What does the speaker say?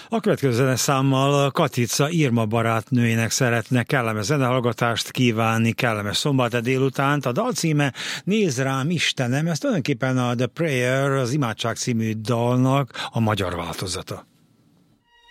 A következő zeneszámmal Katica Irma barátnőjének szeretne kellemes zenehallgatást kívánni, kellemes szombat délutánt. A dal címe Nézd rám Istenem, ez tulajdonképpen a The Prayer, az Imádság című dalnak a magyar változata.